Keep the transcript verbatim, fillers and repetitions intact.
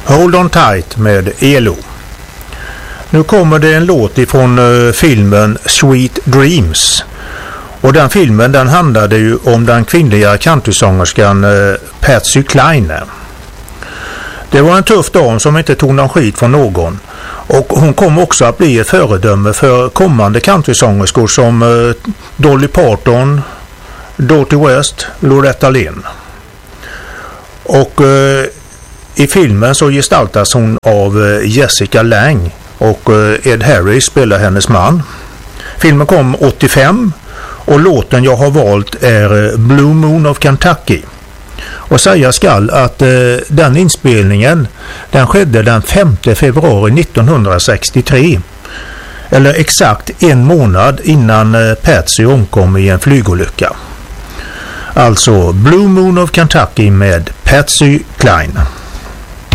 Hold on tight med E L O. Nu kommer det en låt ifrån uh, filmen Sweet Dreams. Och den filmen den handlade ju om den kvinnliga countrysångerskan uh, Patsy Cline. Det var en tuff dam som inte tog någon skit från någon. Och hon kom också att bli ett föredöme för kommande countrysångerskor som uh, Dolly Parton, Dorothy West, Loretta Lynn. Och uh, i filmen så gestaltas hon av uh, Jessica Lange och uh, Ed Harris spelar hennes man. Filmen kom åttiofem och låten jag har valt är uh, Blue Moon of Kentucky. Och säga skall att uh, den inspelningen den skedde den femte februari nittonhundrasextiotre. Eller exakt en månad innan uh, Patsy omkom i en flygolycka. Alltså Blue Moon of Kentucky med Patsy Cline.